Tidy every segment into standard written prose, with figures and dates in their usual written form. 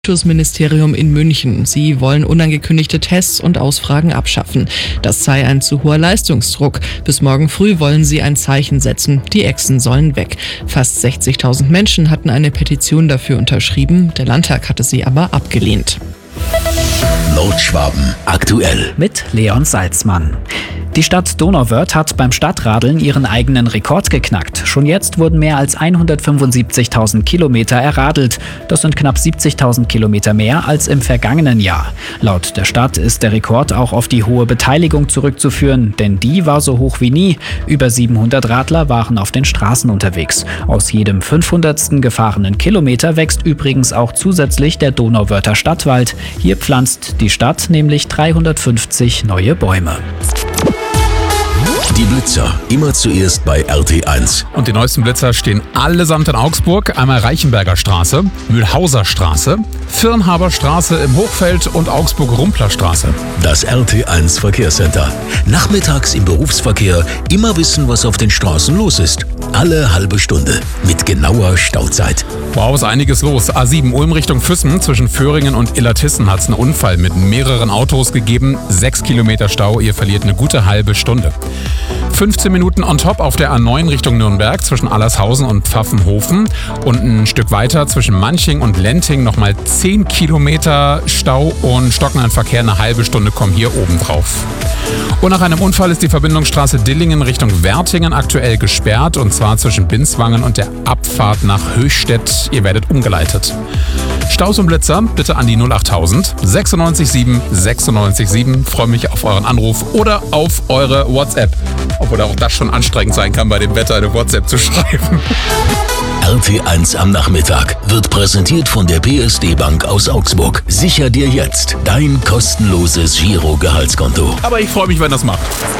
Kultusministerium in München. Sie wollen unangekündigte Tests und Ausfragen abschaffen. Das sei ein zu hoher Leistungsdruck. Bis morgen früh wollen sie ein Zeichen setzen. Die Echsen sollen weg. Fast 60.000 Menschen hatten eine Petition dafür unterschrieben. Der Landtag hatte sie aber abgelehnt. Nordschwaben aktuell mit Leon Salzmann. Die Stadt Donauwörth hat beim Stadtradeln ihren eigenen Rekord geknackt. Schon jetzt wurden mehr als 175.000 Kilometer erradelt. Das sind knapp 70.000 Kilometer mehr als im vergangenen Jahr. Laut der Stadt ist der Rekord auch auf die hohe Beteiligung zurückzuführen, denn die war so hoch wie nie. Über 700 Radler waren auf den Straßen unterwegs. Aus jedem 500. gefahrenen Kilometer wächst übrigens auch zusätzlich der Donauwörther Stadtwald. Hier pflanzt die Stadt nämlich 350 neue Bäume. Die Blitzer, immer zuerst bei RT1. Und die neuesten Blitzer stehen allesamt in Augsburg. Einmal Reichenberger Straße, Mühlhauser Straße, Firnhaber Straße im Hochfeld und Augsburg-Rumpler Straße. Das RT1 Verkehrscenter. Nachmittags im Berufsverkehr immer wissen, was auf den Straßen los ist. Alle halbe Stunde mit genauer Stauzeit. Wow, ist einiges los. A7 Ulm Richtung Füssen. Zwischen Föhringen und Illertissen hat es einen Unfall mit mehreren Autos gegeben. 6 Kilometer Stau. Ihr verliert eine gute halbe Stunde. 15 Minuten on top auf der A9 Richtung Nürnberg zwischen Allershausen und Pfaffenhofen. Und ein Stück weiter zwischen Manching und Lenting nochmal 10 Kilometer Stau und stockender Verkehr. Eine halbe Stunde kommen hier oben drauf. Und nach einem Unfall ist die Verbindungsstraße Dillingen Richtung Wertingen aktuell gesperrt. Und zwar zwischen Binswangen und der Abfahrt nach Höchstädt. Ihr werdet umgeleitet. Staus und Blitzer bitte an die 08000 967 967. Freue mich auf euren Anruf oder auf eure WhatsApp. Obwohl auch das schon anstrengend sein kann, bei dem Wetter eine WhatsApp zu schreiben. RT1 am Nachmittag wird präsentiert von der PSD Bank aus Augsburg. Sicher dir jetzt dein kostenloses Giro-Gehaltskonto. Aber ich freue mich, wenn das macht.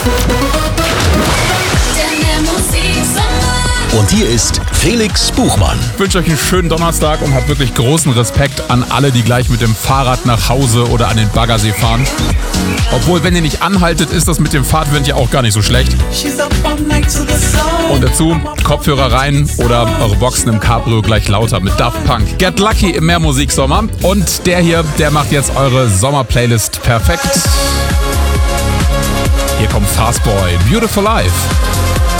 Und hier ist Felix Buchmann. Ich wünsche euch einen schönen Donnerstag und habt wirklich großen Respekt an alle, die gleich mit dem Fahrrad nach Hause oder an den Baggersee fahren. Obwohl, wenn ihr nicht anhaltet, ist das mit dem Fahrtwind ja auch gar nicht so schlecht. Und dazu Kopfhörer rein oder eure Boxen im Cabrio gleich lauter mit Daft Punk. Get Lucky im Mehrmusiksommer. Und der hier, der macht jetzt eure Sommerplaylist perfekt. Hier kommt Fastboy, Beautiful Life.